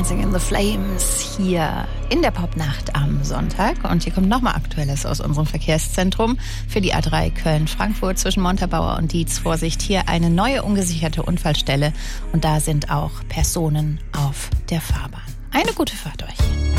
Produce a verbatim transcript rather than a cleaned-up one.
Dancing in the Flames hier in der Popnacht am Sonntag. Und hier kommt nochmal Aktuelles aus unserem Verkehrszentrum für die A drei Köln-Frankfurt zwischen Montabaur und Dietz. Vorsicht, hier eine neue ungesicherte Unfallstelle und da sind auch Personen auf der Fahrbahn. Eine gute Fahrt euch.